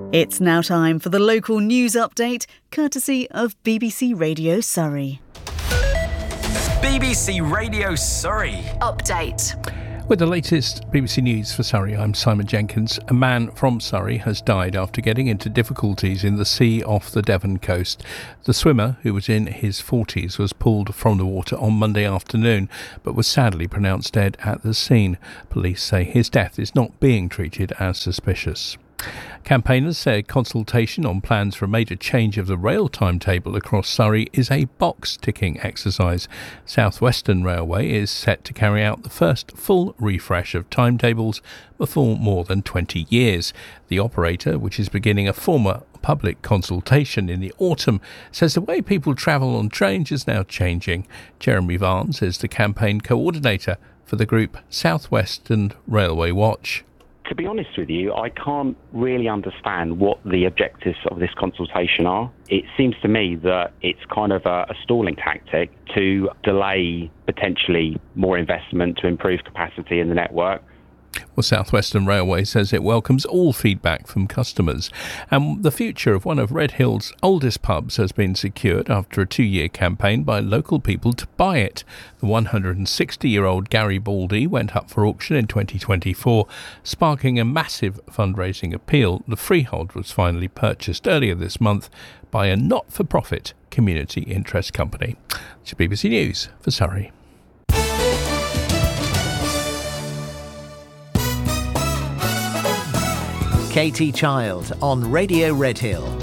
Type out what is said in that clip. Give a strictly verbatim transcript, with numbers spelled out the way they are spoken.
It's now time for the local news update, courtesy of B B C Radio Surrey. B B C Radio Surrey Update. With the latest B B C News for Surrey, I'm Simon Jenkins. A man from Surrey has died after getting into difficulties in the sea off the Devon coast. The swimmer, who was in his forties, was pulled from the water on Monday afternoon, but was sadly pronounced dead at the scene. Police say his death is not being treated as suspicious. Campaigners say a consultation on plans for a major change of the rail timetable across Surrey is a box-ticking exercise. South Western Railway is set to carry out the first full refresh of timetables before more than twenty years. The operator, which is beginning a formal public consultation in the autumn, says the way people travel on trains is now changing. Jeremy Varnes is the campaign coordinator for the group South Western Railway Watch. To be honest with you, I can't really understand what the objectives of this consultation are. It seems to me that it's kind of a, a stalling tactic to delay potentially more investment to improve capacity in the network. Well, South Western Railway says it welcomes all feedback from customers. And the future of one of Redhill's oldest pubs has been secured after a two-year campaign by local people to buy it. The one hundred sixty-year-old Garibaldi went up for auction in twenty twenty-four, sparking a massive fundraising appeal. The freehold was finally purchased earlier this month by a not-for-profit community interest company. It's B B C News for Surrey. Katie Child on Radio Redhill.